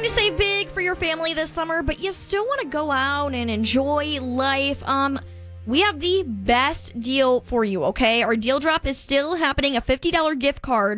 to save big for your family this summer, but you still want to go out and enjoy life, we have the best deal for you, okay? Our deal drop is still happening, a $50 gift card